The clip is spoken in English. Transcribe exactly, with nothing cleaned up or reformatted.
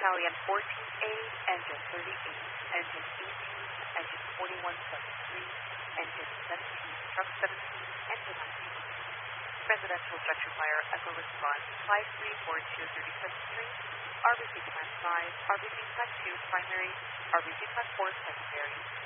Battalion fourteen A, Engine thirty-eight, Engine eighteen, Engine forty-one seventy-three, Engine seventeen, Truck seventeen, Engine nineteen. Residential structure fire, echo response five three four two thirty-seventh Street, R B C Plant five, R B C Plant two primary, R B C Plant four secondary.